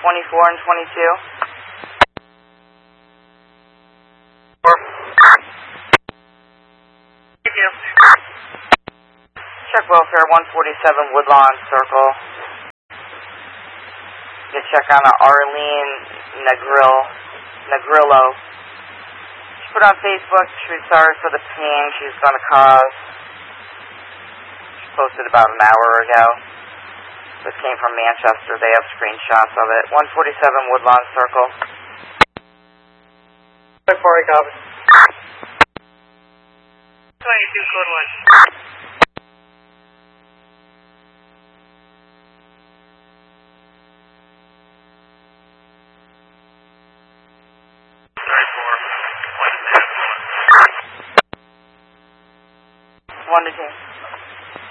24 and 22. Check welfare 147 Woodlawn Circle. You check on Arlene Negrillo. She put on Facebook she's sorry for the pain she's going to cause. She posted about an hour ago. This came from Manchester. They have screenshots of it. 147 Woodlawn Circle. 4 copy. 22 code 1. One to two.